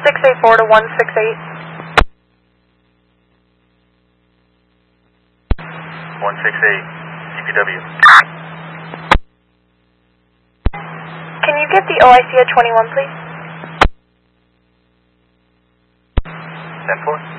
684 to 168. 168, CPW. Can you get the OIC at 21, please? 10-4.